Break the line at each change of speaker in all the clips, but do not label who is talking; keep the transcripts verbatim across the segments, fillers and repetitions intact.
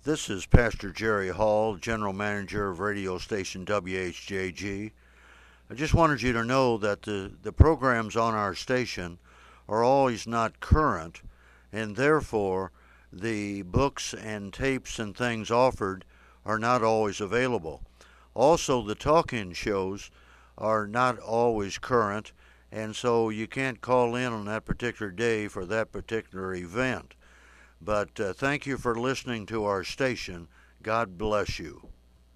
This is Pastor Jerry Hall, General Manager of radio station W H J G. I just wanted you to know that the, the programs on our station are always not current, and therefore the books and tapes and things offered are not always available. Also, the talk-in shows are not always current, and so you can't call in on that particular day for that particular event. But uh, thank you for listening to our station. God bless you.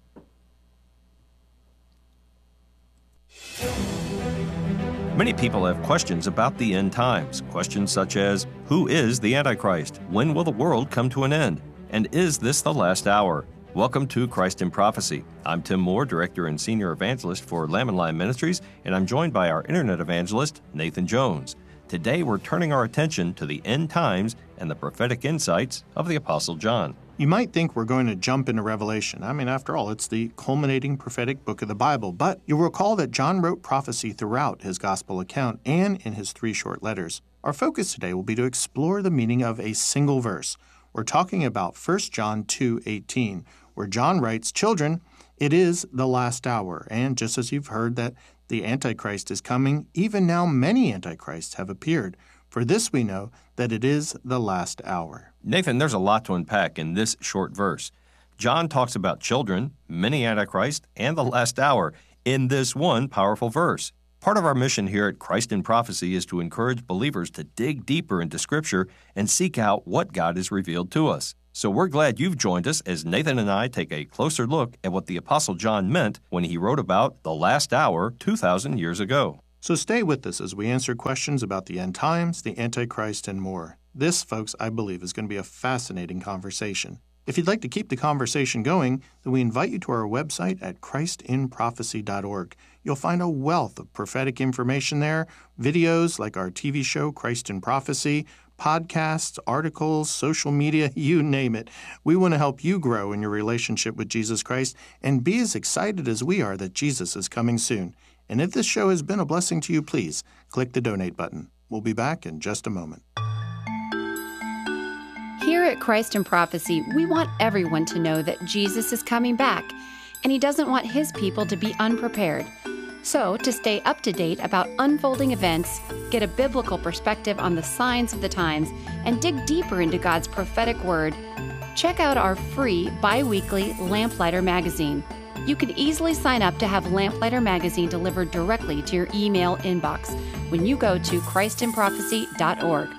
Many people have questions about the end times. Questions such as, who is the Antichrist? When will the world come to an end? And is this the last hour? Welcome to Christ in Prophecy. I'm Tim Moore, Director and Senior Evangelist for Lamb and Lion Ministries, and I'm joined by our Internet Evangelist, Nathan Jones. Today we're turning our attention to the end times and the prophetic insights of the Apostle John.
You might think we're going to jump into Revelation. I mean, after all, it's the culminating prophetic book of the Bible. But you'll recall that John wrote prophecy throughout his gospel account and in his three short letters. Our focus today will be to explore the meaning of a single verse. We're talking about First John two eighteen, where John writes, "Children, it is the last hour." And just as you've heard that the Antichrist is coming, even now many Antichrists have appeared. For this we know that it is the last hour.
Nathan, there's a lot to unpack in this short verse. John talks about children, many Antichrist, and the last hour in this one powerful verse. Part of our mission here at Christ in Prophecy is to encourage believers to dig deeper into Scripture and seek out what God has revealed to us. So we're glad you've joined us as Nathan and I take a closer look at what the Apostle John meant when he wrote about the last hour two thousand years ago.
So stay with us as we answer questions about the end times, the Antichrist, and more. This, folks, I believe is going to be a fascinating conversation. If you'd like to keep the conversation going, then we invite you to our website at christ in prophecy dot org. You'll find a wealth of prophetic information there, videos like our T V show, Christ in Prophecy, podcasts, articles, social media, you name it. We want to help you grow in your relationship with Jesus Christ and be as excited as we are that Jesus is coming soon. And if this show has been a blessing to you, please click the donate button. We'll be back in just a moment.
Here at Christ in Prophecy, we want everyone to know that Jesus is coming back, and he doesn't want his people to be unprepared. So, to stay up to date about unfolding events, get a biblical perspective on the signs of the times, and dig deeper into God's prophetic word, check out our free bi-weekly Lamplighter magazine. You can easily sign up to have Lamplighter magazine delivered directly to your email inbox when you go to christ in prophecy dot org.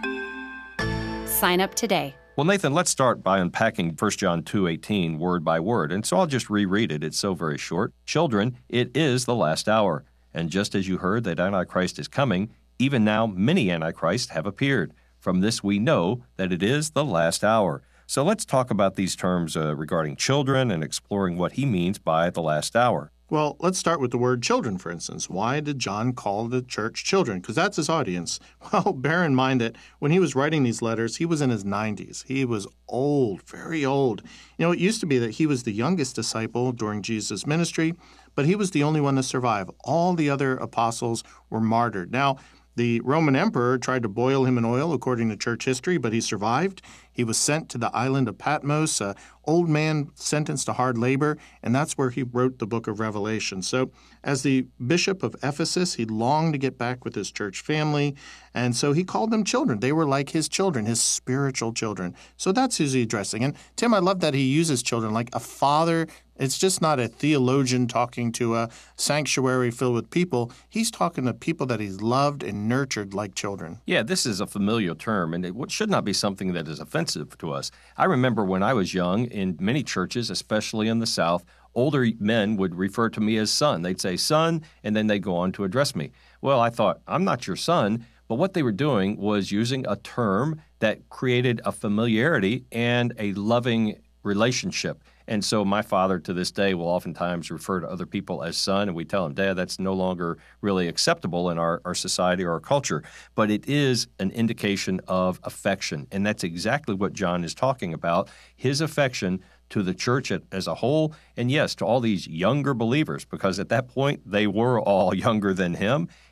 Sign up today.
Well, Nathan, let's start by unpacking First John two eighteen word by word, and so I'll just reread it. It's so very short. Children, it is the last hour, and just as you heard that Antichrist is coming, even now many Antichrists have appeared. From this we know that it is the last hour. So let's talk about these terms uh, regarding children and exploring what he means by the last hour.
Well, let's start with the word children, for instance. Why did John call the church children? Because that's his audience. Well, bear in mind that when he was writing these letters, he was in his nineties. He was old, very old. You know, it used to be that he was the youngest disciple during Jesus' ministry, but he was the only one to survive. All the other apostles were martyred. Now, the Roman emperor tried to boil him in oil, according to church history, but he survived. He was sent to the island of Patmos, an old man sentenced to hard labor, and that's where he wrote the book of Revelation. So as the bishop of Ephesus, he longed to get back with his church family, and so he called them children. They were like his children, his spiritual children. So that's who he's addressing. And Tim, I love that he uses children like a father. It's just not a theologian talking to a sanctuary filled with people. He's talking to people that he's loved and nurtured like children.
Yeah, this is a familiar term, and it should not be something that is offensive to us. I remember when I was young, in many churches, especially in the South, older men would refer to me as son. They'd say, son, and then they'd go on to address me. Well, I thought, I'm not your son, but what they were doing was using a term that created a familiarity and a loving relationship. And so my father to this day will oftentimes refer to other people as son, and we tell him, Dad, that's no longer really acceptable in our, our society or our culture. But it is an indication of affection, and that's exactly what John is talking about, his affection to the church as a whole, and yes, to all these younger believers, because at that point they were all younger than him,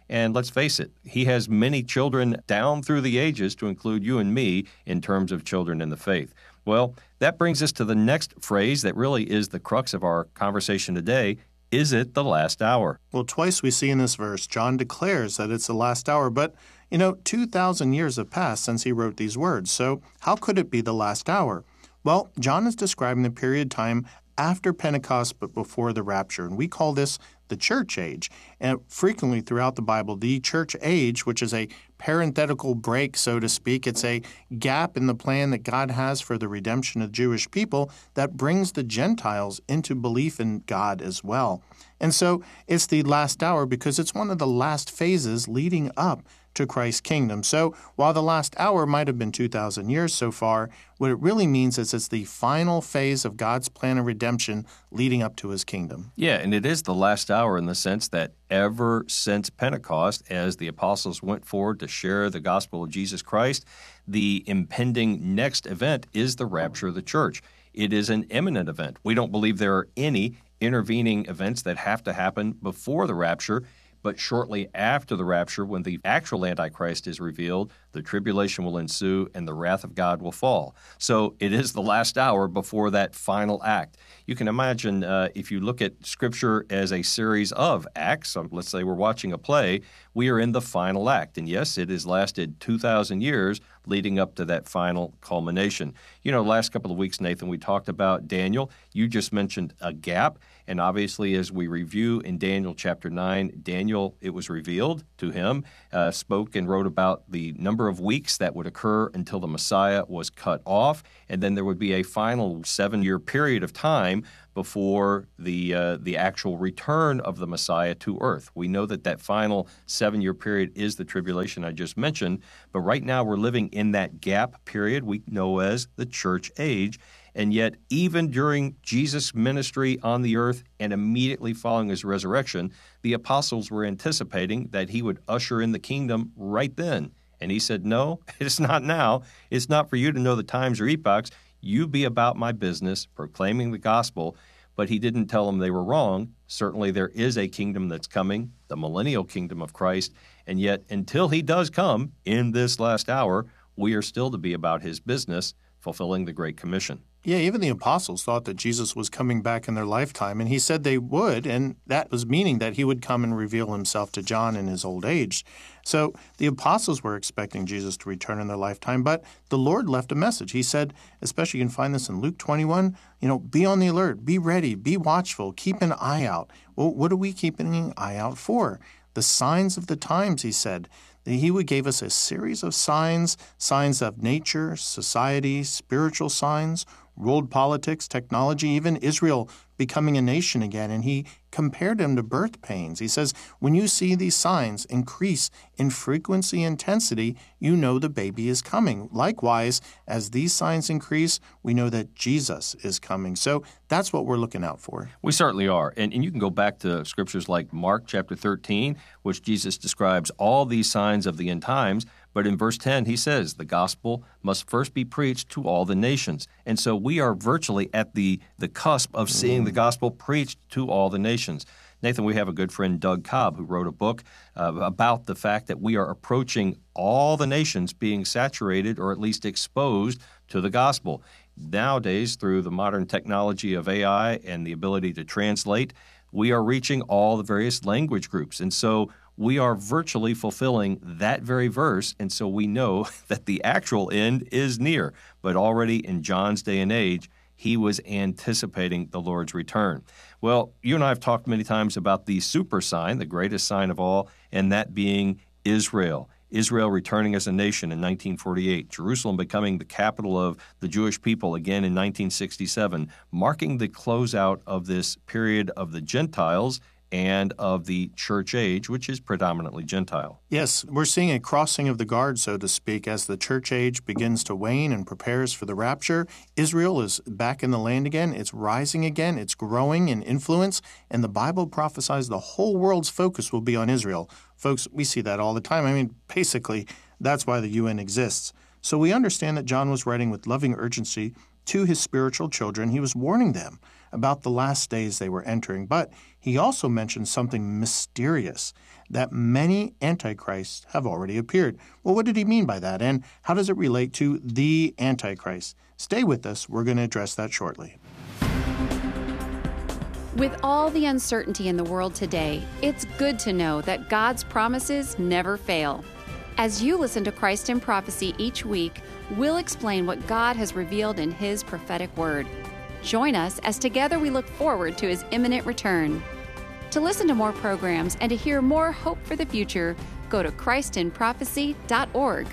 And let's face it, he has many children down through the ages, to include you and me, in terms of children in the faith. Well, that brings us to the next phrase that really is the crux of our conversation today. Is it the last hour?
Well, twice we see in this verse, John declares that it's the last hour, but, you know, two thousand years have passed since he wrote these words, so how could it be the last hour? Well, John is describing the period of time after Pentecost but before the rapture, and we call this the church age. And frequently throughout the Bible, the church age, which is a parenthetical break, so to speak, it's a gap in the plan that God has for the redemption of Jewish people that brings the Gentiles into belief in God as well. And so it's the last hour because it's one of the last phases leading up to Christ's kingdom. So while the last hour might have been two thousand years so far, what it really means is it's the final phase of God's plan of redemption leading up to his kingdom.
Yeah, and it is the last hour in the sense that ever since Pentecost, as the apostles went forward to share the gospel of Jesus Christ, the impending next event is the rapture of the church. It is an imminent event. We don't believe there are any intervening events that have to happen before the rapture. But shortly after the rapture, when the actual Antichrist is revealed, the tribulation will ensue and the wrath of God will fall. So it is the last hour before that final act. You can imagine uh, if you look at Scripture as a series of acts, so let's say we're watching a play, we are in the final act. And yes, it has lasted two thousand years leading up to that final culmination. You know, last couple of weeks, Nathan, we talked about Daniel. You just mentioned a gap. And obviously, as we review in Daniel chapter nine, Daniel, it was revealed to him, uh, spoke and wrote about the number of weeks that would occur until the Messiah was cut off. And then there would be a final seven-year period of time before the uh, the actual return of the Messiah to earth. We know that that final seven-year period is the tribulation I just mentioned, but right now we're living in that gap period we know as the church age. And yet, even during Jesus' ministry on the earth and immediately following his resurrection, the apostles were anticipating that he would usher in the kingdom right then. And he said, no, it's not now. It's not for you to know the times or epochs. You be about my business, proclaiming the gospel. But he didn't tell them they were wrong. Certainly there is a kingdom that's coming, the millennial kingdom of Christ. And yet, until he does come in this last hour, we are still to be about his business, fulfilling the Great Commission.
Yeah, even the apostles thought that Jesus was coming back in their lifetime, and he said they would, and that was meaning that he would come and reveal himself to John in his old age. So the apostles were expecting Jesus to return in their lifetime, but the Lord left a message. He said, especially you can find this in Luke twenty-one, you know, be on the alert, be ready, be watchful, keep an eye out. Well, what are we keeping an eye out for? The signs of the times, he said. He would give us a series of signs, signs of nature, society, spiritual signs, world politics, technology, even Israel becoming a nation again. And he compared them to birth pains. He says, when you see these signs increase in frequency and intensity, you know the baby is coming. Likewise, as these signs increase, we know that Jesus is coming. So that's what we're looking out for.
We certainly are. And, and you can go back to scriptures like Mark chapter thirteen, which Jesus describes all these signs of the end times. But in verse ten, he says, the gospel must first be preached to all the nations. And so we are virtually at the, the cusp of seeing mm. the gospel preached to all the nations. Nathan, we have a good friend, Doug Cobb, who wrote a book uh, about the fact that we are approaching all the nations being saturated or at least exposed to the gospel. Nowadays, through the modern technology of A I and the ability to translate, we are reaching all the various language groups. And so we are virtually fulfilling that very verse, and so we know that the actual end is near. But already in John's day and age, he was anticipating the Lord's return. Well, you and I have talked many times about the super sign, the greatest sign of all, and that being Israel. Israel returning as a nation in nineteen forty-eight, Jerusalem becoming the capital of the Jewish people again in nineteen sixty-seven, marking the closeout of this period of the Gentiles and of the church age, which is predominantly Gentile.
Yes, we're seeing a crossing of the guard, so to speak, as the church age begins to wane and prepares for the rapture. Israel is back in the land again. It's rising again. It's growing in influence, and the Bible prophesies the whole world's focus will be on Israel. Folks, we see that all the time. I mean, basically, that's why the U N exists. So we understand that John was writing with loving urgency to his spiritual children. He was warning them about the last days they were entering. But he also mentioned something mysterious, that many antichrists have already appeared. Well, what did he mean by that? And how does it relate to the Antichrist? Stay with us. We're going to address that shortly.
With all the uncertainty in the world today, it's good to know that God's promises never fail. As you listen to Christ in Prophecy each week, we'll explain what God has revealed in His prophetic word. Join us as together we look forward to His imminent return. To listen to more programs and to hear more hope for the future, go to christ in prophecy dot org.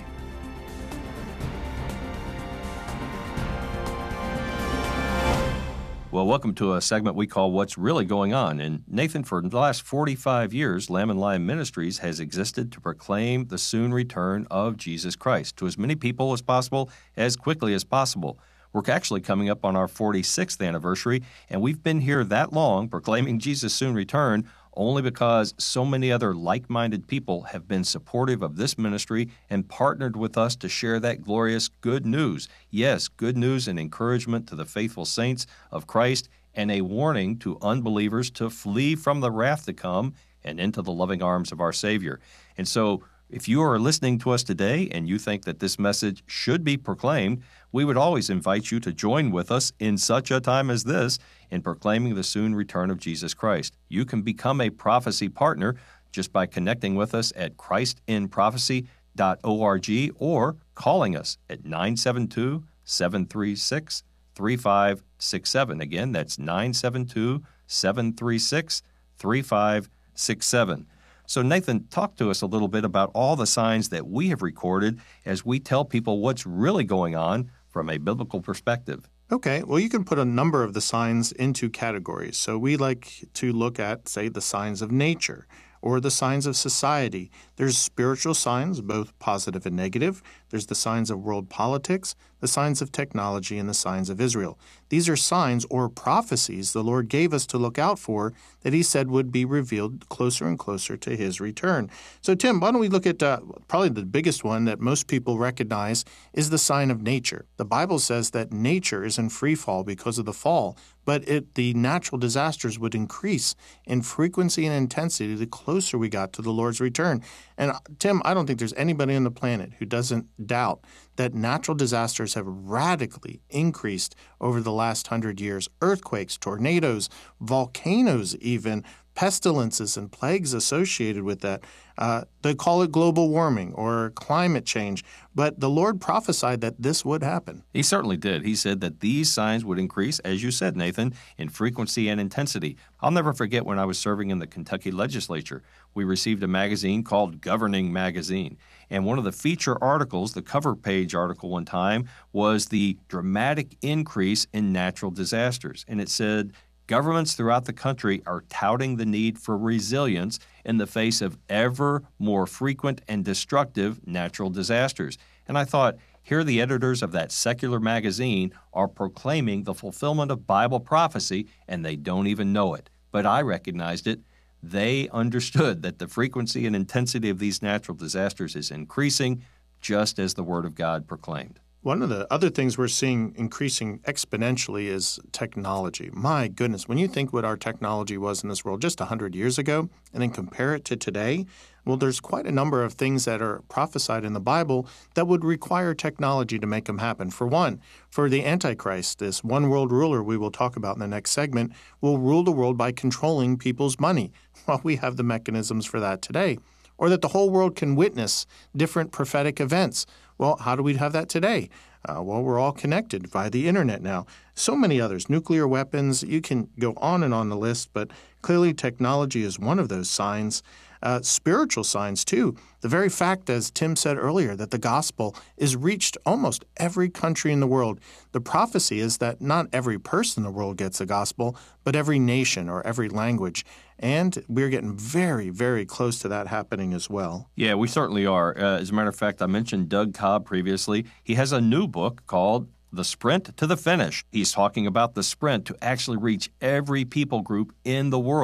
Well, welcome to a segment we call What's Really Going On. And Nathan, for the last forty-five years, Lamb and Lion Ministries has existed to proclaim the soon return of Jesus Christ to as many people as possible, as quickly as possible. We're actually coming up on our forty-sixth anniversary, and we've been here that long proclaiming Jesus' soon return only because so many other like-minded people have been supportive of this ministry and partnered with us to share that glorious good news. Yes, good news and encouragement to the faithful saints of Christ, and a warning to unbelievers to flee from the wrath to come and into the loving arms of our Savior. And so, if you are listening to us today and you think that this message should be proclaimed, we would always invite you to join with us in such a time as this in proclaiming the soon return of Jesus Christ. You can become a prophecy partner just by connecting with us at christ in prophecy dot org or calling us at nine seven two, seven three six, three five six seven. Again, that's nine seven two, seven three six, three five six seven. So, Nathan, talk to us a little bit about all the signs that we have recorded as we tell people what's really going on from a biblical perspective.
Okay, well, you can put a number of the signs into categories. So we like to look at, say, the signs of nature or the signs of society. There's spiritual signs, both positive and negative. There's the signs of world politics, the signs of technology, and the signs of Israel. These are signs or prophecies the Lord gave us to look out for that He said would be revealed closer and closer to His return. So, Tim, why don't we look at uh, probably the biggest one that most people recognize is the sign of nature. The Bible says that nature is in free fall because of the fall, but it, the natural disasters would increase in frequency and intensity the closer we got to the Lord's return. And Tim, I don't think there's anybody on the planet who doesn't doubt that natural disasters have radically increased over the last hundred years. Earthquakes, tornadoes, volcanoes even, pestilences and plagues associated with that. Uh, they call it global warming or climate change, but the Lord prophesied that this would happen.
He certainly did. He said that these signs would increase, as you said, Nathan, in frequency and intensity. I'll never forget when I was serving in the Kentucky legislature. We received a magazine called Governing Magazine, and one of the feature articles, the cover page article one time, was the dramatic increase in natural disasters, and it said, governments throughout the country are touting the need for resilience in the face of ever more frequent and destructive natural disasters. And I thought, here the editors of that secular magazine are proclaiming the fulfillment of Bible prophecy, and they don't even know it. But I recognized it. They understood that the frequency and intensity of these natural disasters is increasing, just as the Word of God proclaimed.
One of the other things we're seeing increasing exponentially is technology. My goodness, when you think what our technology was in this world just one hundred years ago and then compare it to today, well, there's quite a number of things that are prophesied in the Bible that would require technology to make them happen. For one, for the Antichrist, this one world ruler we will talk about in the next segment, will rule the world by controlling people's money. Well, we have the mechanisms for that today. Or that the whole world can witness different prophetic events. Well, how do we have that today? Uh, well, we're all connected via the internet now. So many others, nuclear weapons, you can go on and on the list, but clearly technology is one of those signs. Uh, spiritual signs, too. The very fact, as Tim said earlier, that the gospel is reached almost every country in the world. The prophecy is that not every person in the world gets the gospel, but every nation or every language. And we're getting very, very close to that happening as well.
Yeah, we certainly are. Uh, as a matter of fact, I mentioned Doug Cobb previously. He has a new book called The Sprint to the Finish. He's talking about the sprint to actually reach every people group in the world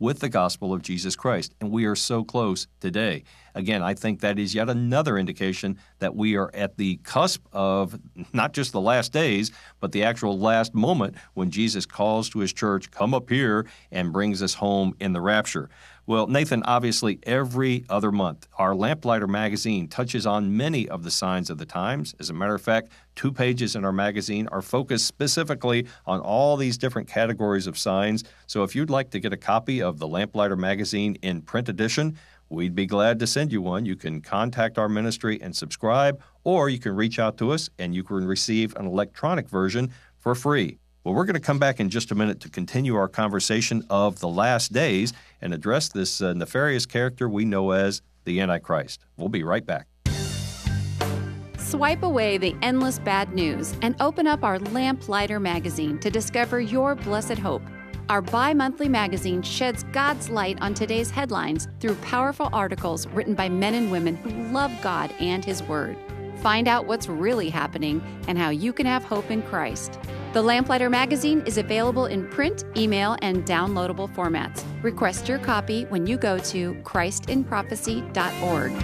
with the gospel of Jesus Christ. And we are so close today. Again, I think that is yet another indication that we are at the cusp of not just the last days, but the actual last moment when Jesus calls to his church, come up here, and brings us home in the rapture. Well, Nathan, obviously every other month, our Lamplighter magazine touches on many of the signs of the times. As a matter of fact, two pages in our magazine are focused specifically on all these different categories of signs. So if you'd like to get a copy of the Lamplighter magazine in print edition, we'd be glad to send you one. You can contact our ministry and subscribe, or you can reach out to us and you can receive an electronic version for free. Well, we're going to come back in just a minute to continue our conversation of the last days and address this uh, nefarious character we know as the Antichrist. We'll be right back.
Swipe away the endless bad news and open up our Lamplighter magazine to discover your blessed hope. Our bi-monthly magazine sheds God's light on today's headlines through powerful articles written by men and women who love God and His Word. Find out what's really happening and how you can have hope in Christ. The Lamplighter magazine is available in print, email, and downloadable formats. Request your copy when you go to christ in prophecy dot org.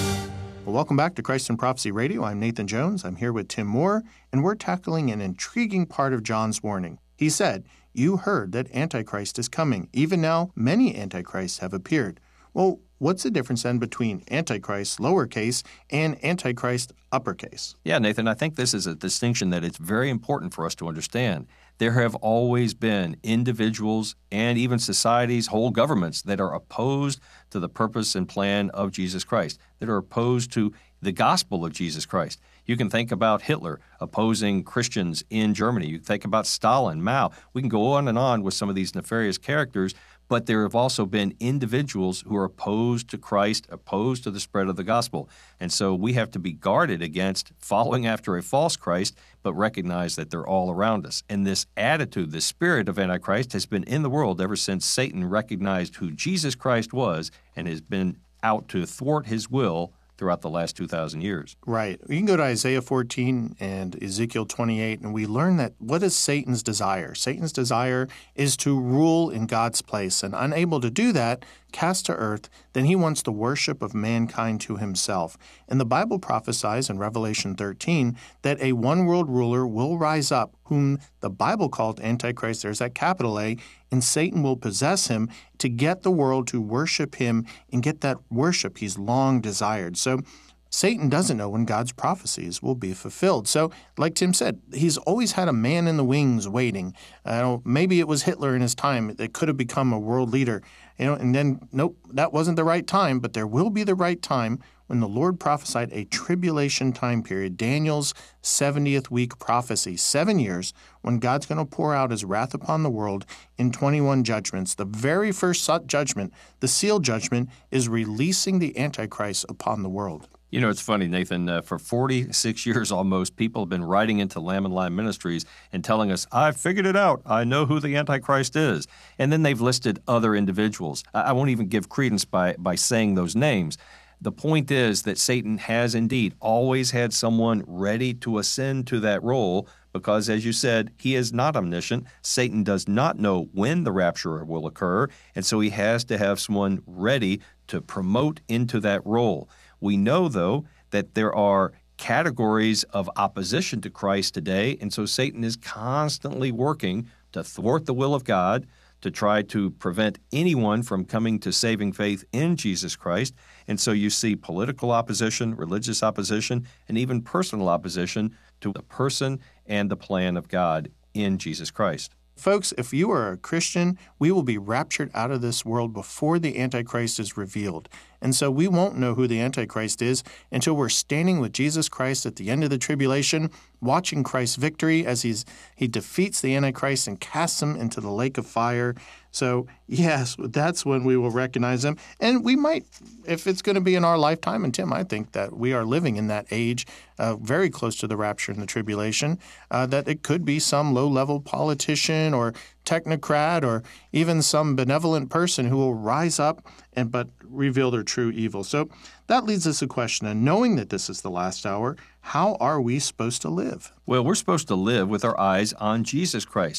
Well, welcome back to Christ in Prophecy Radio. I'm Nathan Jones. I'm here with Tim Moore, and we're tackling an intriguing part of John's warning. He said, "You heard that Antichrist is coming. Even now, many Antichrists have appeared." Well, what's the difference then between Antichrist, lowercase, and Antichrist, uppercase?
Yeah, Nathan, I think this is a distinction that it's very important for us to understand. There have always been individuals and even societies, whole governments that are opposed to the purpose and plan of Jesus Christ, that are opposed to the gospel of Jesus Christ. You can think about Hitler opposing Christians in Germany. You can think about Stalin, Mao. We can go on and on with some of these nefarious characters, but there have also been individuals who are opposed to Christ, opposed to the spread of the gospel. And so we have to be guarded against following after a false Christ, but recognize that they're all around us. And this attitude, this spirit of Antichrist has been in the world ever since Satan recognized who Jesus Christ was and has been out to thwart his will throughout the last two thousand years.
Right. You can go to Isaiah fourteen and Ezekiel twenty-eight, and we learn that what is Satan's desire? Satan's desire is to rule in God's place, and unable to do that, cast to earth, then he wants the worship of mankind to himself. And the Bible prophesies in Revelation thirteen that a one-world ruler will rise up, whom the Bible called Antichrist, there's that capital A, and Satan will possess him to get the world to worship him and get that worship he's long desired. So Satan doesn't know when God's prophecies will be fulfilled. So, like Tim said, he's always had a man in the wings waiting. Uh, maybe it was Hitler in his time that could have become a world leader. You know, and then, nope, that wasn't the right time, but there will be the right time when the Lord prophesied a tribulation time period, Daniel's seventieth week prophecy, seven years, when God's going to pour out his wrath upon the world in twenty-one judgments. The very first judgment, the seal judgment, is releasing the Antichrist upon the world.
You know, it's funny, Nathan, uh, for forty-six years almost, people have been writing into Lamb and Lion Ministries and telling us, I've figured it out. I know who the Antichrist is. And then they've listed other individuals. I, I won't even give credence by, by saying those names. The point is that Satan has indeed always had someone ready to ascend to that role because, as you said, he is not omniscient. Satan does not know when the rapture will occur, and so he has to have someone ready to promote into that role. We know, though, that there are categories of opposition to Christ today, and so Satan is constantly working to thwart the will of God, to try to prevent anyone from coming to saving faith in Jesus Christ. And so you see political opposition, religious opposition, and even personal opposition to the person and the plan of God in Jesus Christ.
Folks, if you are a Christian, we will be raptured out of this world before the Antichrist is revealed. And so we won't know who the Antichrist is until we're standing with Jesus Christ at the end of the tribulation, watching Christ's victory as he's he defeats the Antichrist and casts him into the lake of fire. So, yes, that's when we will recognize him. And we might, if it's going to be in our lifetime, and Tim, I think that we are living in that age, uh, very close to the rapture and the tribulation, uh, that it could be some low-level politician or technocrat or even some benevolent person who will rise up and but reveal their true evil. So that leads us to a question, and knowing that this is the last hour, how are we supposed to live?
Well, we're supposed to live with our eyes on Jesus Christ.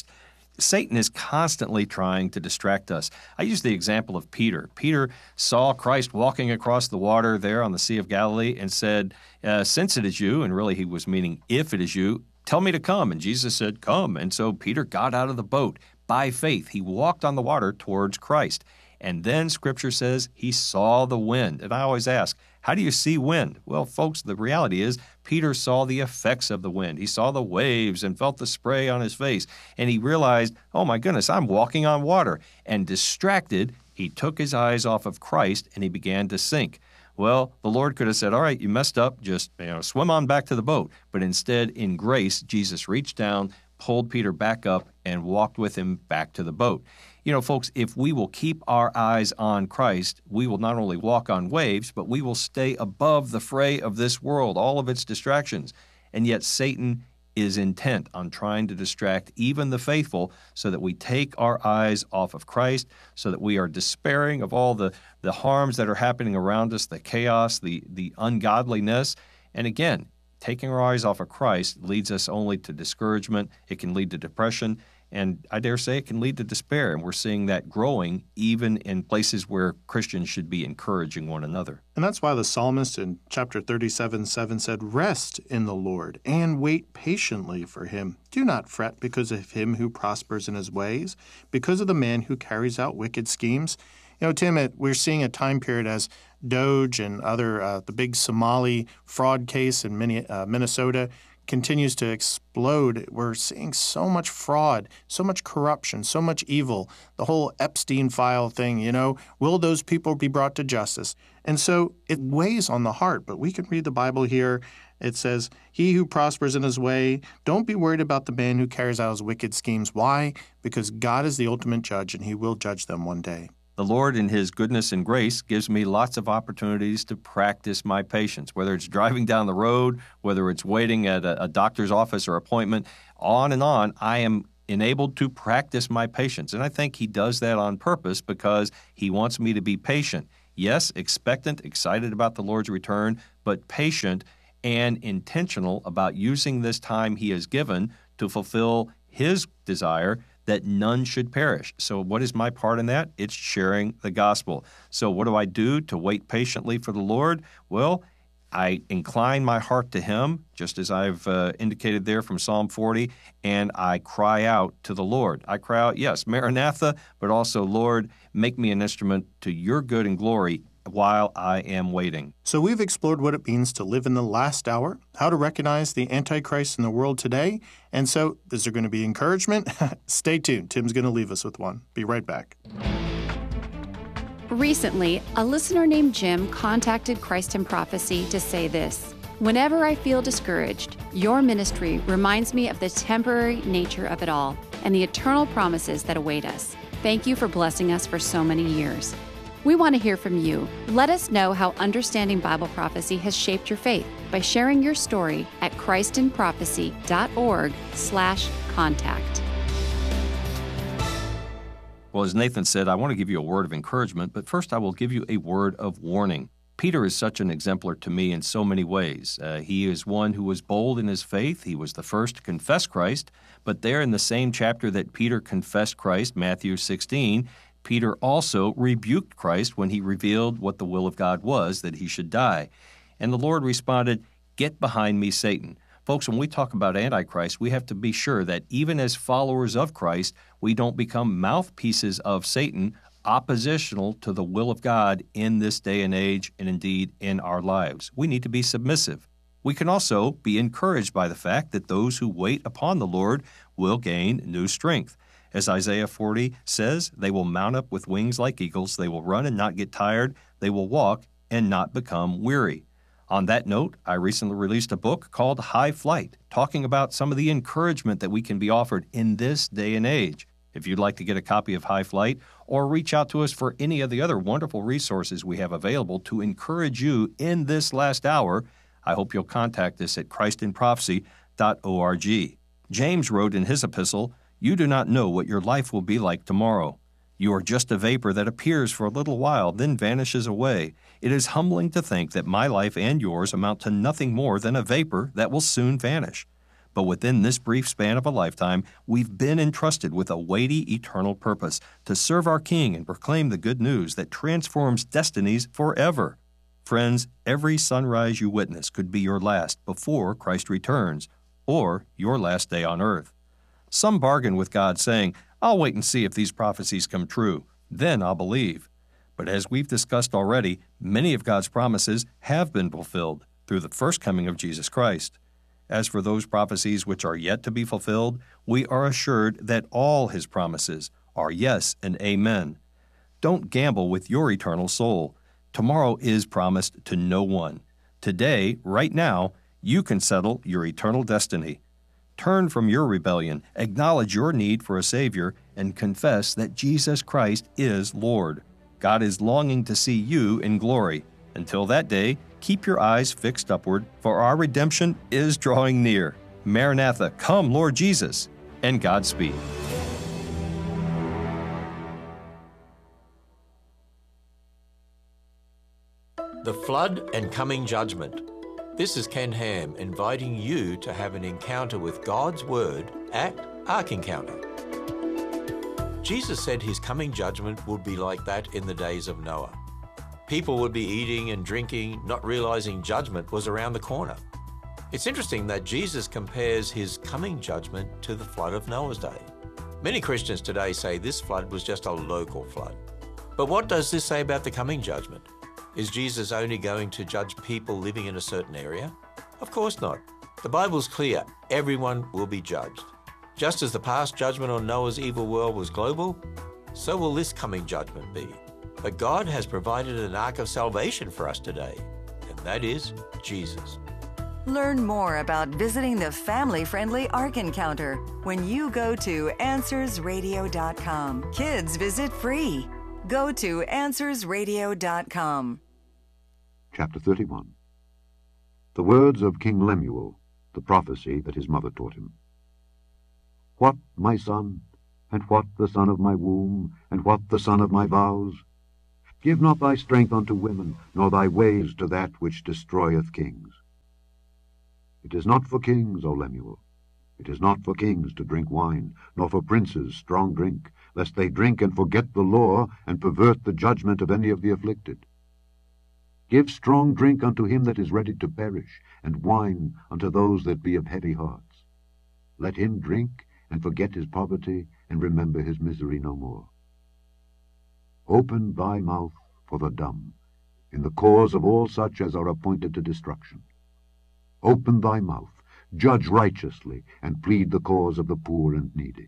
Satan is constantly trying to distract us. I use the example of Peter. Peter saw Christ walking across the water there on the Sea of Galilee and said, uh, since it is you, and really he was meaning if it is you, tell me to come. And Jesus said, come. And so Peter got out of the boat by faith. He walked on the water towards Christ. And then Scripture says he saw the wind. And I always ask, how do you see wind? Well, folks, the reality is Peter saw the effects of the wind. He saw the waves and felt the spray on his face. And he realized, oh my goodness, I'm walking on water. And distracted, he took his eyes off of Christ and he began to sink. Well, the Lord could have said, all right, you messed up, just you know, swim on back to the boat. But instead, in grace, Jesus reached down, pulled Peter back up, and walked with him back to the boat. You know, folks, if we will keep our eyes on Christ, we will not only walk on waves, but we will stay above the fray of this world, all of its distractions. And yet Satan is intent on trying to distract even the faithful so that we take our eyes off of Christ, so that we are despairing of all the, the harms that are happening around us, the chaos, the, the ungodliness. And again, taking our eyes off of Christ leads us only to discouragement. It can lead to depression. And I dare say it can lead to despair, and we're seeing that growing even in places where Christians should be encouraging one another.
And that's why the psalmist in chapter thirty-seven seven said, rest in the Lord and wait patiently for him. Do not fret because of him who prospers in his ways, because of the man who carries out wicked schemes. You know, Tim, it, we're seeing a time period as Doge and other, uh, the big Somali fraud case in Minne- uh, Minnesota continues to explode. We're seeing so much fraud, so much corruption, so much evil, the whole Epstein file thing, you know, will those people be brought to justice? And so it weighs on the heart, but we can read the Bible here. It says, he who prospers in his way, don't be worried about the man who carries out his wicked schemes. Why? Because God is the ultimate judge, and he will judge them one day.
The Lord, in his goodness and grace, gives me lots of opportunities to practice my patience, whether it's driving down the road, whether it's waiting at a, a doctor's office or appointment, on and on. I am enabled to practice my patience. And I think he does that on purpose because he wants me to be patient. Yes, expectant, excited about the Lord's return, but patient and intentional about using this time he has given to fulfill his desire that none should perish. So what is my part in that? It's sharing the gospel. So what do I do to wait patiently for the Lord? Well, I incline my heart to him, just as I've uh, indicated there from Psalm forty, and I cry out to the Lord. I cry out, yes, Maranatha, but also, Lord, make me an instrument to your good and glory while I am waiting.
So we've explored what it means to live in the last hour, how to recognize the Antichrist in the world today. And so, is there going to be encouragement? Stay tuned. Tim's going to leave us with one. Be right back.
Recently, a listener named Jim contacted Christ in Prophecy to say this: whenever I feel discouraged, your ministry reminds me of the temporary nature of it all and the eternal promises that await us. Thank you for blessing us for so many years. We want to hear from you. Let us know how Understanding Bible Prophecy has shaped your faith by sharing your story at christinprophecy.org slash contact.
Well, as Nathan said, I want to give you a word of encouragement, but first I will give you a word of warning. Peter is such an exemplar to me in so many ways. Uh, he is one who was bold in his faith. He was the first to confess Christ, but there in the same chapter that Peter confessed Christ, Matthew sixteen, Peter also rebuked Christ when he revealed what the will of God was, that he should die. And the Lord responded, "Get behind me, Satan." Folks, when we talk about Antichrist, we have to be sure that even as followers of Christ, we don't become mouthpieces of Satan, oppositional to the will of God in this day and age, and indeed in our lives. We need to be submissive. We can also be encouraged by the fact that those who wait upon the Lord will gain new strength. As Isaiah forty says, they will mount up with wings like eagles, they will run and not get tired, they will walk and not become weary. On that note, I recently released a book called High Flight, talking about some of the encouragement that we can be offered in this day and age. If you'd like to get a copy of High Flight or reach out to us for any of the other wonderful resources we have available to encourage you in this last hour, I hope you'll contact us at christ in prophecy dot org. James wrote in his epistle, "You do not know what your life will be like tomorrow. You are just a vapor that appears for a little while, then vanishes away. It is humbling to think that my life and yours amount to nothing more than a vapor that will soon vanish. But within this brief span of a lifetime, we've been entrusted with a weighty eternal purpose to serve our King and proclaim the good news that transforms destinies forever. Friends, every sunrise you witness could be your last before Christ returns, or your last day on earth. Some bargain with God saying, "I'll wait and see if these prophecies come true. Then I'll believe." But as we've discussed already, many of God's promises have been fulfilled through the first coming of Jesus Christ. As for those prophecies which are yet to be fulfilled, we are assured that all His promises are yes and amen. Don't gamble with your eternal soul. Tomorrow is promised to no one. Today, right now, you can settle your eternal destiny. Turn from your rebellion, acknowledge your need for a Savior, and confess that Jesus Christ is Lord. God is longing to see you in glory. Until that day, keep your eyes fixed upward, for our redemption is drawing near. Maranatha, come, Lord Jesus, and Godspeed.
The Flood and Coming Judgment. This is Ken Ham inviting you to have an encounter with God's Word at Ark Encounter. Jesus said his coming judgment would be like that in the days of Noah. People would be eating and drinking, not realizing judgment was around the corner. It's interesting that Jesus compares his coming judgment to the flood of Noah's day. Many Christians today say this flood was just a local flood. But what does this say about the coming judgment? Is Jesus only going to judge people living in a certain area? Of course not. The Bible's clear. Everyone will be judged. Just as the past judgment on Noah's evil world was global, so will this coming judgment be. But God has provided an ark of salvation for us today, and that is Jesus.
Learn more about visiting the family-friendly Ark Encounter when you go to answers radio dot com. Kids visit free. Go to answers radio dot com.
Chapter thirty-one. The words of King Lemuel, the prophecy that his mother taught him. What, my son, and what the son of my womb, and what the son of my vows? Give not thy strength unto women, nor thy ways to that which destroyeth kings. It is not for kings, O Lemuel, it is not for kings to drink wine, nor for princes strong drink, lest they drink and forget the law, and pervert the judgment of any of the afflicted. Give strong drink unto him that is ready to perish, and wine unto those that be of heavy hearts. Let him drink, and forget his poverty, and remember his misery no more. Open thy mouth for the dumb, in the cause of all such as are appointed to destruction. Open thy mouth, judge righteously, and plead the cause of the poor and needy.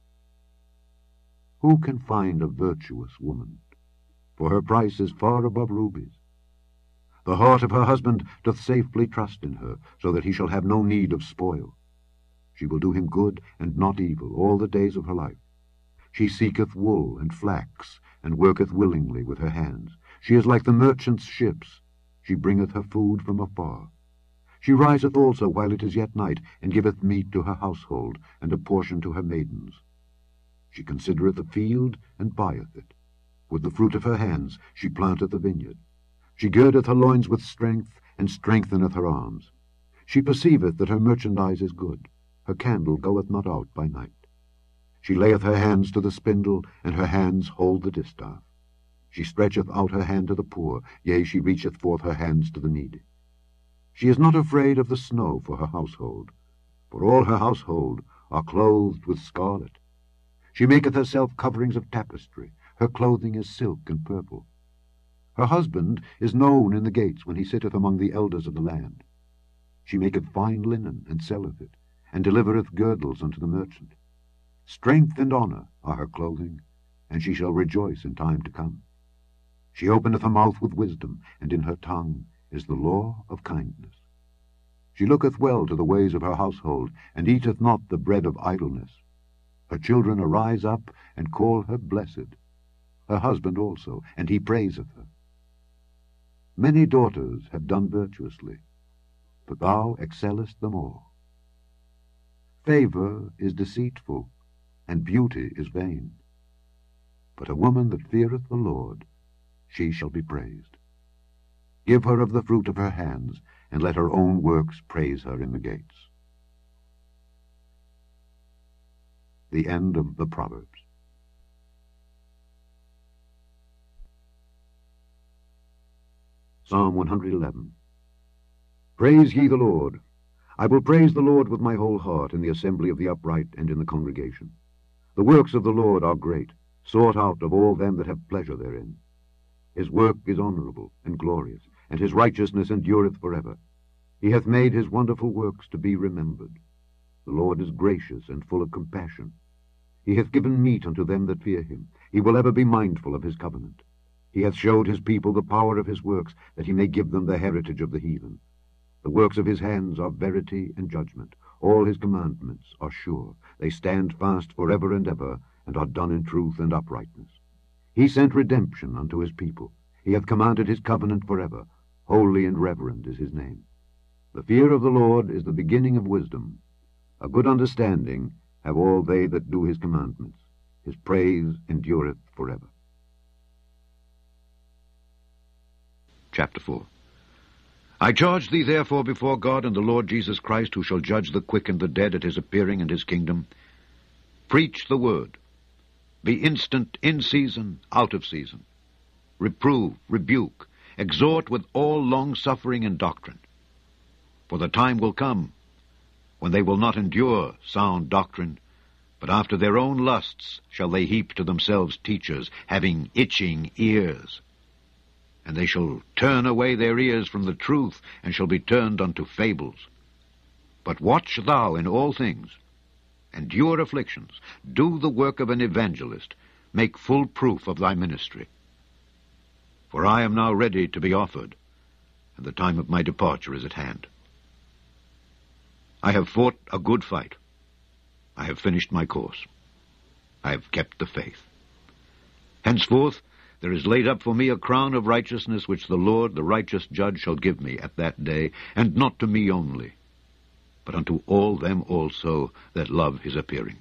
Who can find a virtuous woman? For her price is far above rubies. The heart of her husband doth safely trust in her, so that he shall have no need of spoil. She will do him good and not evil all the days of her life. She seeketh wool and flax, and worketh willingly with her hands. She is like the merchant's ships. She bringeth her food from afar. She riseth also while it is yet night, and giveth meat to her household, and a portion to her maidens. She considereth the field, and buyeth it. With the fruit of her hands she planteth a vineyard. She girdeth her loins with strength, and strengtheneth her arms. She perceiveth that her merchandise is good. Her candle goeth not out by night. She layeth her hands to the spindle, and her hands hold the distaff. She stretcheth out her hand to the poor, yea, she reacheth forth her hands to the needy. She is not afraid of the snow for her household, for all her household are clothed with scarlet. She maketh herself coverings of tapestry. Her clothing is silk and purple. Her husband is known in the gates when he sitteth among the elders of the land. She maketh fine linen, and selleth it, and delivereth girdles unto the merchant. Strength and honour are her clothing, and she shall rejoice in time to come. She openeth her mouth with wisdom, and in her tongue is the law of kindness. She looketh well to the ways of her household, and eateth not the bread of idleness. Her children arise up, and call her blessed. Her husband also, and he praiseth her. Many daughters have done virtuously, but thou excellest them all. Favour is deceitful, and beauty is vain. But a woman that feareth the Lord, she shall be praised. Give her of the fruit of her hands, and let her own works praise her in the gates. The end of the Proverbs. Psalm one hundred eleven. Praise ye the Lord. I will praise the Lord with my whole heart in the assembly of the upright and in the congregation. The works of the Lord are great, sought out of all them that have pleasure therein. His work is honorable and glorious, and his righteousness endureth forever. He hath made his wonderful works to be remembered. The Lord is gracious and full of compassion. He hath given meat unto them that fear him. He will ever be mindful of his covenant. He hath showed his people the power of his works, that he may give them the heritage of the heathen. The works of his hands are verity and judgment. All his commandments are sure. They stand fast forever and ever, and are done in truth and uprightness. He sent redemption unto his people. He hath commanded his covenant forever. Holy and reverend is his name. The fear of the Lord is the beginning of wisdom. A good understanding have all they that do his commandments. His praise endureth forever. Chapter four. I charge thee therefore before God and the Lord Jesus Christ, who shall judge the quick and the dead at his appearing and his kingdom, preach the word. Be instant in season, out of season. Reprove, rebuke, exhort with all long-suffering and doctrine. For the time will come when they will not endure sound doctrine, but after their own lusts shall they heap to themselves teachers, having itching ears. And they shall turn away their ears from the truth, and shall be turned unto fables. But watch thou in all things, endure afflictions, do the work of an evangelist, make full proof of thy ministry. For I am now ready to be offered, and the time of my departure is at hand. I have fought a good fight. I have finished my course. I have kept the faith. Henceforth there is laid up for me a crown of righteousness, which the Lord, the righteous judge, shall give me at that day, and not to me only, but unto all them also that love his appearing.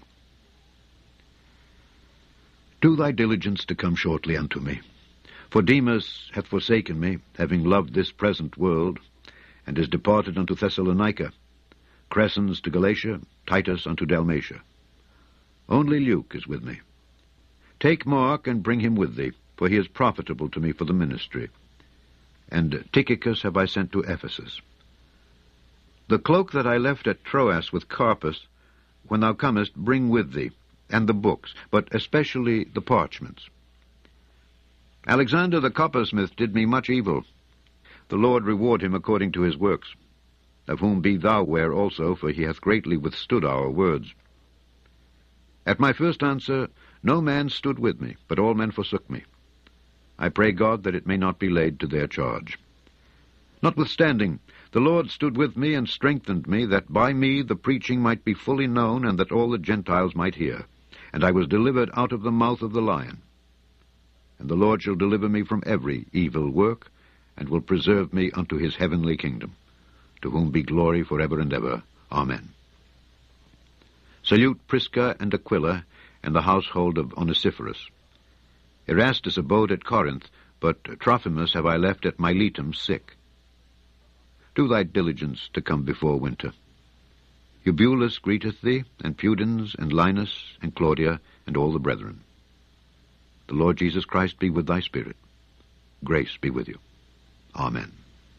Do thy diligence to come shortly unto me. For Demas hath forsaken me, having loved this present world, and is departed unto Thessalonica, Crescens to Galatia, Titus unto Dalmatia. Only Luke is with me. Take Mark and bring him with thee, for he is profitable to me for the ministry. And Tychicus have I sent to Ephesus. The cloak that I left at Troas with Carpus, when thou comest, bring with thee, and the books, but especially the parchments. Alexander the coppersmith did me much evil. The Lord reward him according to his works, of whom be thou ware also, for he hath greatly withstood our words. At my first answer, no man stood with me, but all men forsook me. I pray God that it may not be laid to their charge. Notwithstanding, the Lord stood with me and strengthened me, that by me the preaching might be fully known, and that all the Gentiles might hear. And I was delivered out of the mouth of the lion. And the Lord shall deliver me from every evil work, and will preserve me unto his heavenly kingdom, to whom be glory forever and ever. Amen. Salute Prisca and Aquila, and the household of Onesiphorus. Erastus abode at Corinth, but Trophimus have I left at Miletum sick. Do thy diligence to come before winter. Eubulus greeteth thee, and Pudens, and Linus, and Claudia, and all the brethren. The Lord Jesus Christ be with thy spirit. Grace be with you. Amen.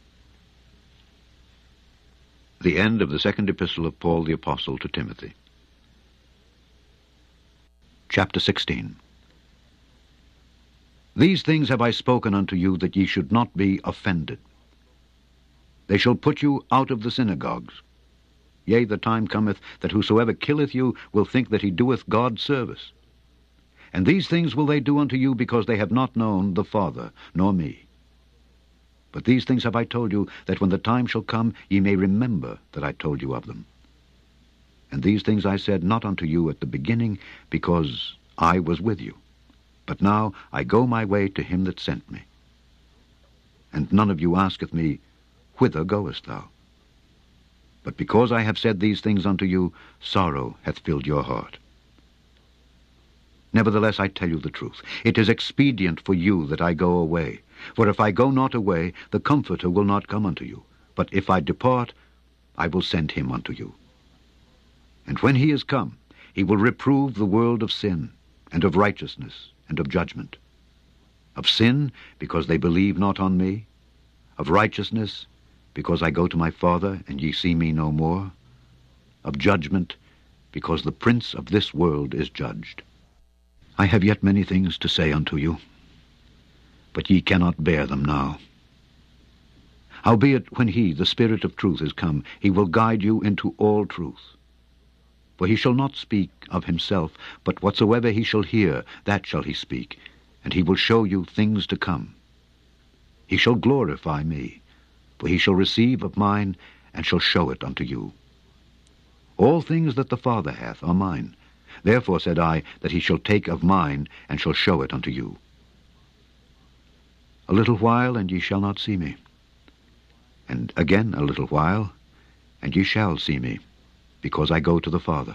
The end of the second epistle of Paul the Apostle to Timothy. Chapter sixteen. These things have I spoken unto you, that ye should not be offended. They shall put you out of the synagogues. Yea, the time cometh, that whosoever killeth you will think that he doeth God service. And these things will they do unto you, because they have not known the Father, nor me. But these things have I told you, that when the time shall come, ye may remember that I told you of them. And these things I said not unto you at the beginning, because I was with you. But now I go my way to him that sent me. And none of you asketh me, Whither goest thou? But because I have said these things unto you, sorrow hath filled your heart. Nevertheless I tell you the truth. It is expedient for you that I go away. For if I go not away, the Comforter will not come unto you. But if I depart, I will send him unto you. And when he is come, He will reprove the world of sin, and of righteousness, and of judgment. Of sin, because they believe not on me. Of righteousness, because I go to my Father, and ye see me no more. Of judgment, because the prince of this world is judged. I have yet many things to say unto you, but ye cannot bear them now. Howbeit, when he, the Spirit of truth, is come, he will guide you into all truth. For he shall not speak of himself, but whatsoever he shall hear, that shall he speak, and he will show you things to come. He shall glorify me, for he shall receive of mine, and shall show it unto you. All things that the Father hath are mine. Therefore said I, that he shall take of mine, and shall show it unto you. A little while, and ye shall not see me. And again a little while, and ye shall see me, because I go to the Father.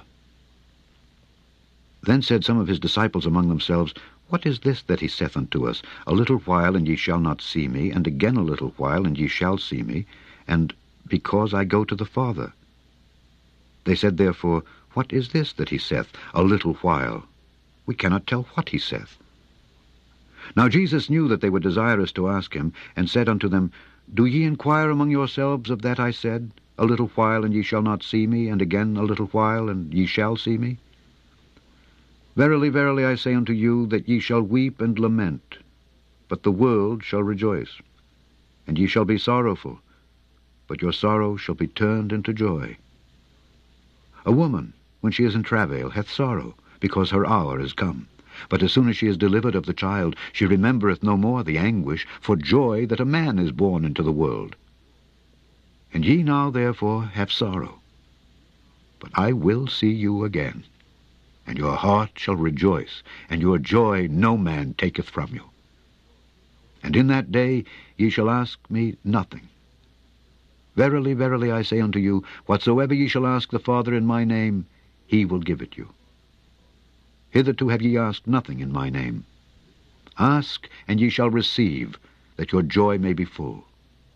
Then said some of his disciples among themselves, What is this that he saith unto us? A little while, and ye shall not see me, and again a little while, and ye shall see me, and because I go to the Father. They said therefore, What is this that he saith, a little while? We cannot tell what he saith. Now Jesus knew that they were desirous to ask him, and said unto them, Do ye inquire among yourselves of that I said, A little while, and ye shall not see me, and again a little while, and ye shall see me? Verily, verily, I say unto you, that ye shall weep and lament, but the world shall rejoice. And ye shall be sorrowful, but your sorrow shall be turned into joy. A woman, when she is in travail, hath sorrow, because her hour is come. But as soon as she is delivered of the child, she remembereth no more the anguish for joy that a man is born into the world. And ye now therefore have sorrow, but I will see you again, and your heart shall rejoice, and your joy no man taketh from you. And in that day ye shall ask me nothing. Verily, verily, I say unto you, whatsoever ye shall ask the Father in my name, he will give it you. Hitherto have ye asked nothing in my name. Ask, and ye shall receive, that your joy may be full.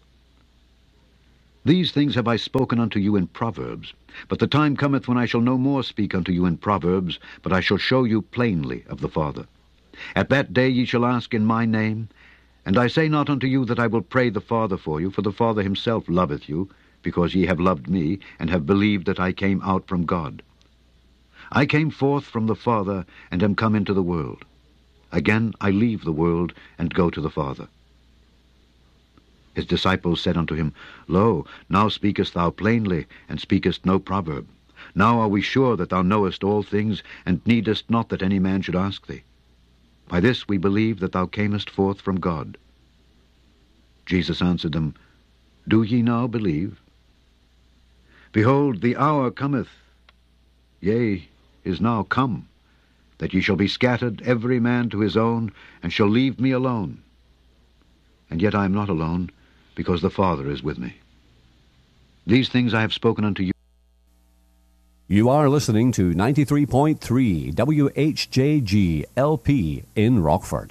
These things have I spoken unto you in proverbs, but the time cometh when I shall no more speak unto you in proverbs, but I shall show you plainly of the Father. At that day ye shall ask in my name, and I say not unto you that I will pray the Father for you, for the Father himself loveth you, because ye have loved me, and have believed that I came out from God. I came forth from the Father, and am come into the world. Again I leave the world, and go to the Father. His disciples said unto him, Lo, now speakest thou plainly, and speakest no proverb. Now are we sure that thou knowest all things, and needest not that any man should ask thee. By this we believe that thou camest forth from God. Jesus answered them, Do ye now believe? Behold, the hour cometh, yea, is now come, that ye shall be scattered every man to his own, and shall leave me alone. And yet I am not alone, because the Father is with me. These things I have spoken unto you.
You are listening to ninety-three point three W H J G L P in Rockford.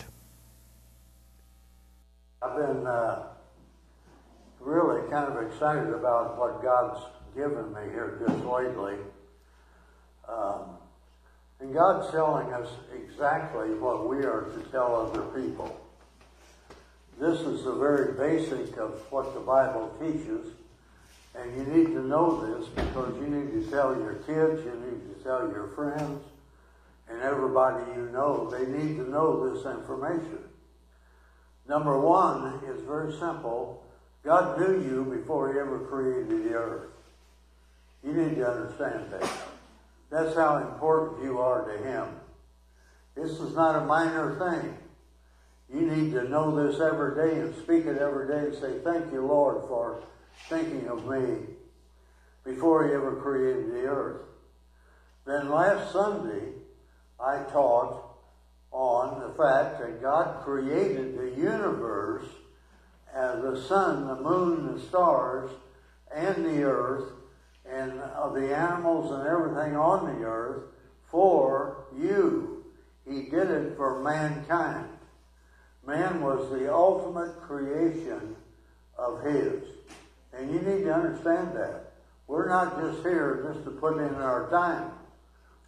I've been uh, really kind of excited about what God's given me here just lately. Um, and God's telling us exactly what we are to tell other people. This is the very basic of what the Bible teaches. And you need to know this because you need to tell your kids, you need to tell your friends, and everybody you know. They need to know this information. Number one is very simple. God knew you before he ever created the earth. You need to understand that. That's how important you are to him. This is not a minor thing. You need to know this every day and speak it every day and say, thank you, Lord, for thinking of me before he ever created the earth. Then last Sunday, I taught on the fact that God created the universe as the sun, the moon, the stars, and the earth, and of the animals and everything on the earth for you. He did it for mankind. Man was the ultimate creation of his. And you need to understand that. We're not just here just to put in our time.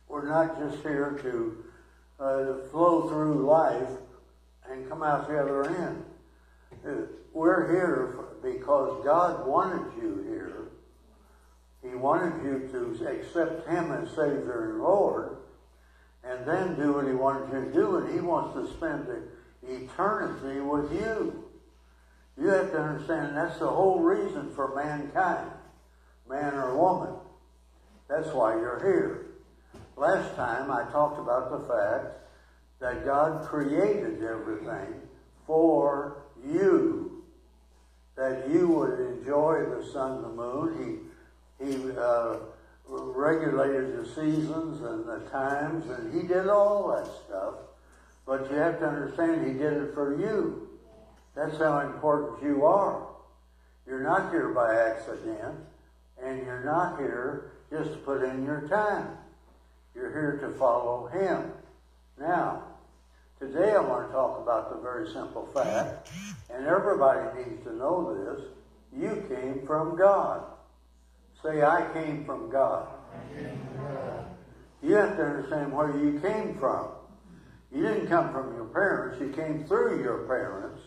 We're not just here to uh, flow through life and come out the other end. Uh, we're here because God wanted you here. He wanted you to accept Him as Savior and Lord, and then do what He wanted you to do, and He wants to spend eternity with you. You have to understand that's the whole reason for mankind, man or woman. That's why you're here. Last time I talked about the fact that God created everything for you, that you would enjoy the sun and the moon. He, he uh, regulated the seasons and the times, and He did all that stuff. But you have to understand He did it for you. That's how important you are. You're not here by accident, and you're not here just to put in your time. You're here to follow Him. Now, today I want to talk about the very simple fact, and everybody needs to know this, you came from God. Say, I came from God. I came from God. You have to understand where you came from. You didn't come from your parents, you came through your parents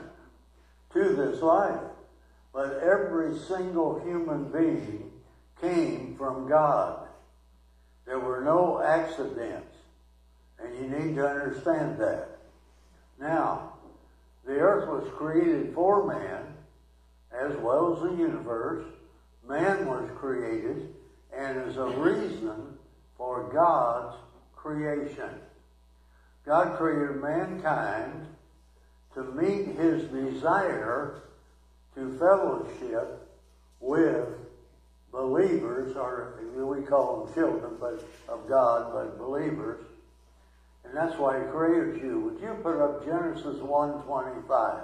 to this life. But every single human being came from God. There were no accidents. And you need to understand that. Now, the earth was created for man, as well as the universe. Man was created, and is a reason for God's creation. God created mankind to meet His desire to fellowship with believers, or we call them children but of God, but believers. And that's why He created you. Would you put up Genesis one twenty-five?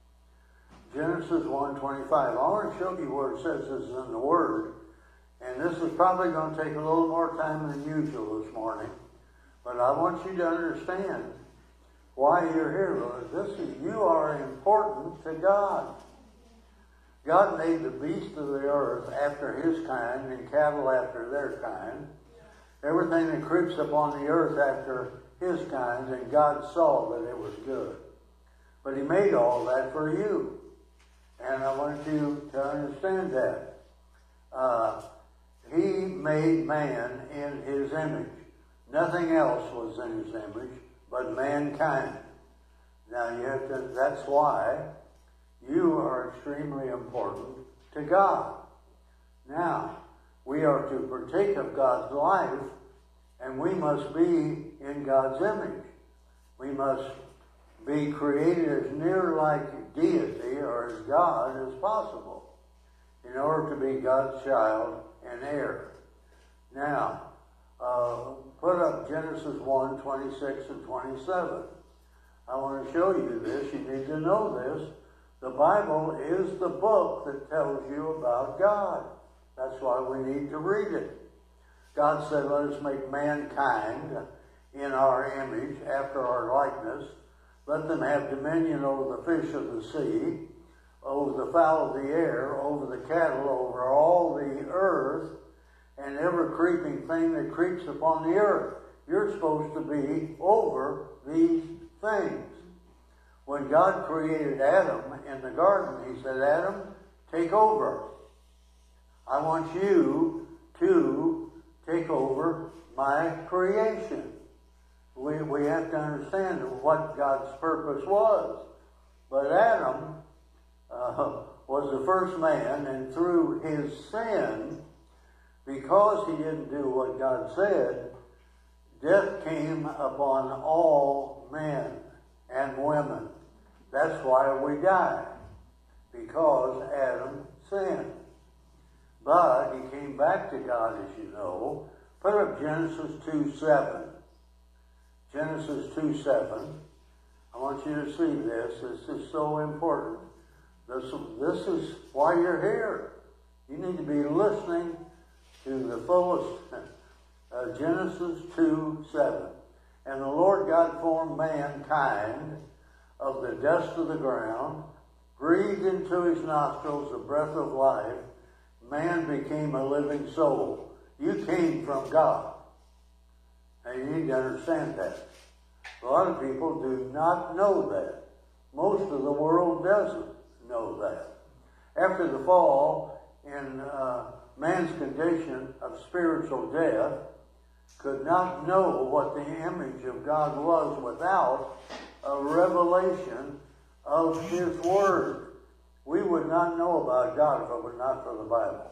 Genesis one twenty-five. I want to show you where it says this in the Word. And this is probably going to take a little more time than usual this morning. But I want you to understand why you're here. This is, you are important to God. God made the beasts of the earth after His kind, and cattle after their kind. Everything that creeps upon the earth after His kind, and God saw that it was good. But He made all that for you. And I want you to understand that. Uh, he made man in His image. Nothing else was in His image but mankind. Now you have to, that's why you are extremely important to God. Now, we are to partake of God's life, and we must be in God's image. We must be created as near like deity or as God as possible in order to be God's child and heir. Now, uh, put up Genesis one, twenty-six and twenty-seven. I want to show you this. You need to know this. The Bible is the book that tells you about God. That's why we need to read it. God said, let us make mankind in our image, after our likeness. Let them have dominion over the fish of the sea, over the fowl of the air, over the cattle, over all the earth, and every creeping thing that creeps upon the earth. You're supposed to be over these things. When God created Adam in the garden, He said, Adam, take over. I want you to take over my creation. We, we have to understand what God's purpose was. But Adam uh, was the first man, and through his sin, because he didn't do what God said, death came upon all men and women. That's why we died, because Adam sinned. But he came back to God, as you know. Put up Genesis two seven. Genesis two seven. I want you to see this. This is so important. This, this is why you're here. You need to be listening to the fullest. Uh, Genesis two seven. And the Lord God formed mankind of the dust of the ground, breathed into his nostrils the breath of life. Man became a living soul. You came from God.
need to understand that. A lot of people do not know that. Most of the world doesn't know that. After the fall, in uh, man's condition of spiritual death, could not know what the image of God was without a revelation of His Word. We would not know about God if it were not for the Bible.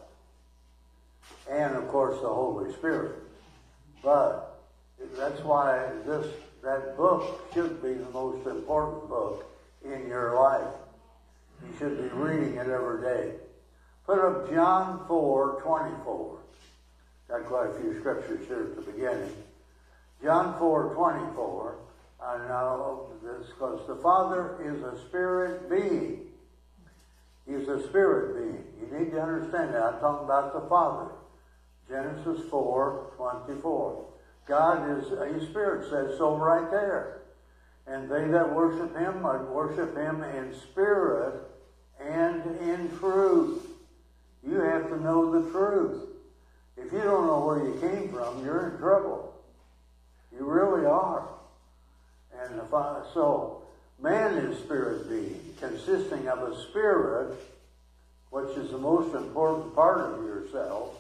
And, of course, the Holy Spirit. But that's why this that book should be the most important book in your life. You should be reading it every day. Put up John four twenty-four. Got quite a few scriptures here at the beginning. John four twenty-four. I know this because the Father is a spirit being. He's a spirit being. You need to understand that. I'm talking about the Father. Genesis four twenty-four. God is a spirit, says so right there. And they that worship Him must worship Him in spirit and in truth. You have to know the truth. If you don't know where you came from, you're in trouble. You really are. And if I, so, man is spirit being, consisting of a spirit, which is the most important part of yourself,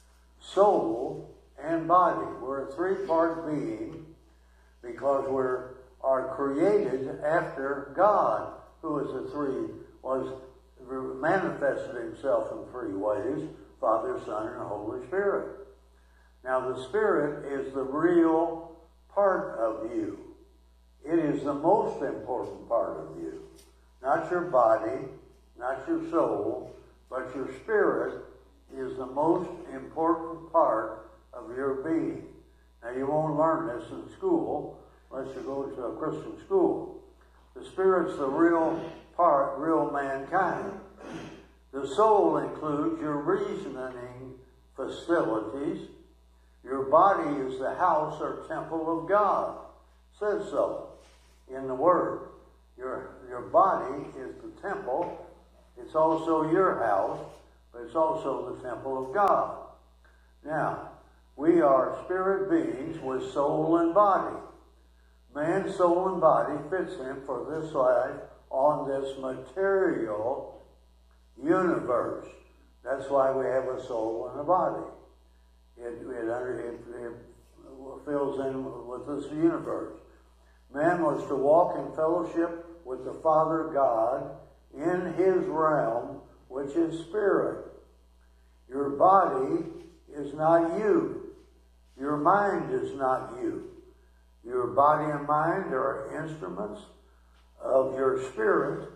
soul, and body. We're a three-part being because we're are created after God, who is a three, was manifested Himself in three ways: Father, Son, and Holy Spirit. Now, the Spirit is the real part of you. It is the most important part of you. Not your body, not your soul, but your spirit is the most important part of your being. Now, you won't learn this in school unless you go to a Christian school. The Spirit's the real part, real mankind. The soul includes your reasoning facilities. Your body is the house or temple of God. It says so in the Word. Your, your body is the temple. It's also your house, but it's also the temple of God. Now, we are spirit beings with soul and body. Man's soul and body fits him for this life on this material universe. That's why we have a soul and a body. It, it, it, it fills in with this universe. Man was to walk in fellowship with the Father God in His realm, which is spirit. Your body is not you. Your mind is not you. Your body and mind are instruments of your spirit,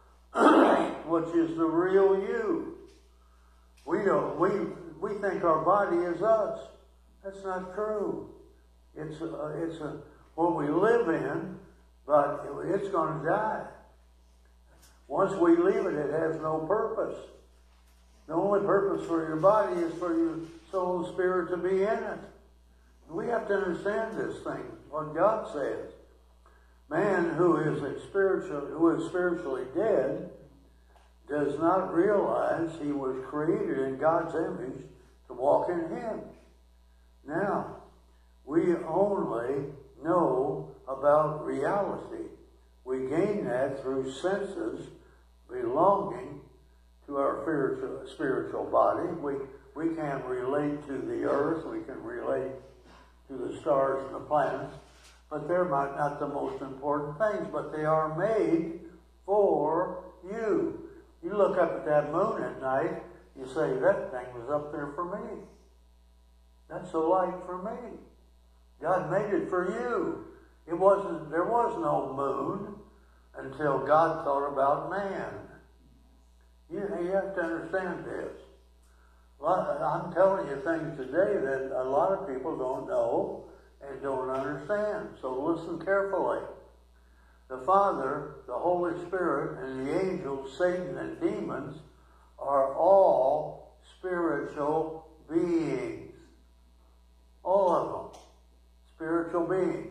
which is the real you. We don't. We we think our body is us. That's not true. It's a, it's a, what we live in, but it's going to die. Once we leave it, it has no purpose. The only purpose for your body is for your soul and spirit to be in it. We have to understand this thing, what God says. Man who is a spiritual, who is spiritually dead does not realize he was created in God's image to walk in Him. Now, we only know about reality. We gain that through senses belonging to our spiritual, spiritual body. We, we can relate to the earth. We can relate to the stars and the planets. But they're not, not the most important things. But they are made for you. You look up at that moon at night, you say, that thing was up there for me. That's a light for me. God made it for you. It wasn't, there was no moon until God thought about man. You, you have to understand this. I'm telling you things today that a lot of people don't know and don't understand. So listen carefully. The Father, the Holy Spirit, and the angels, Satan, and demons are all spiritual beings. All of them. Spiritual beings.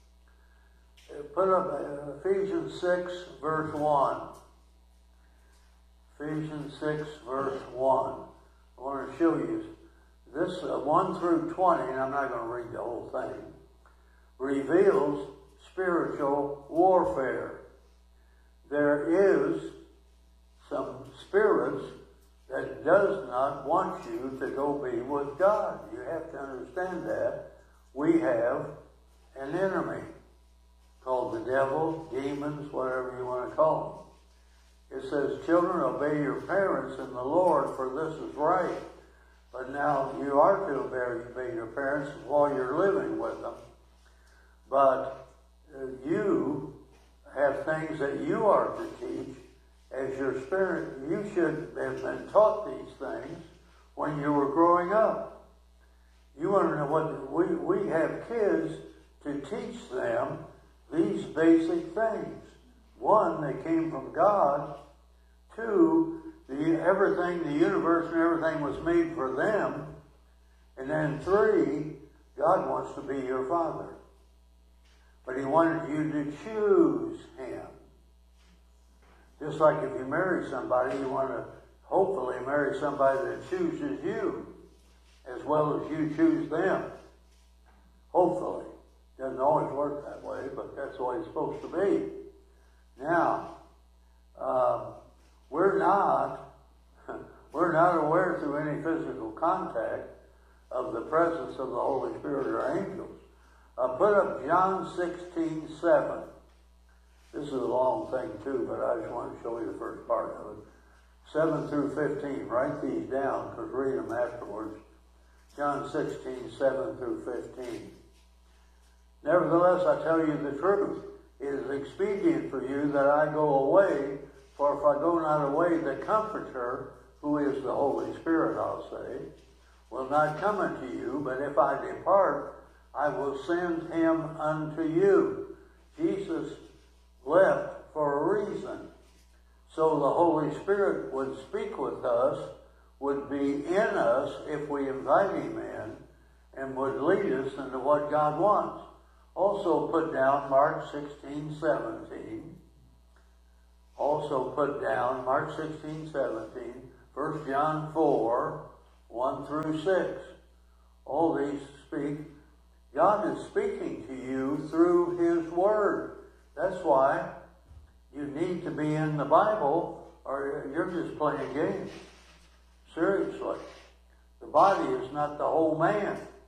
Put up Ephesians six, verse one. Ephesians six, verse one. I want to show you this uh, one through twenty, and I'm not going to read the whole thing. reveals spiritual warfare. There is some spirits that does not want you to go be with God. You have to understand that. We have an enemy called the devil, demons, whatever you want to call them. It says, children, obey your parents in the Lord, for this is right. But now you are to obey, obey your parents while you're living with them. But uh, you have things that you are to teach as your spirit. You should have been taught these things when you were growing up. You want to know what we, we have kids to teach them these basic things. One, they came from God. Two, the, everything, the universe and everything was made for them. And then three, God wants to be your Father. But He wanted you to choose Him. Just like if you marry somebody, you want to hopefully marry somebody that chooses you as well as you choose them. Hopefully. Doesn't always work that way, but that's the way it's supposed to be. Now, uh, we're not we're not aware through any physical contact of the presence of the Holy Spirit or angels. Uh, put up John sixteen seven. This is a long thing too, but I just want to show you the first part of it. seven through fifteen. Write these down, because read them afterwards. John sixteen seven through fifteen. Nevertheless, I tell you the truth. It is expedient for you that I go away, for if I go not away, the Comforter, who is the Holy Spirit, I'll say, will not come unto you, but if I depart, I will send him unto you. Jesus left for a reason. So the Holy Spirit would speak with us, would be in us if we invite him in, and would lead us into what God wants. Also put down Mark sixteen seventeen. Also put down Mark sixteen seventeen. First John four, one through six. All these speak. God is speaking to you through His Word. That's why you need to be in the Bible, or you're just playing games. Seriously. The body is not the whole man.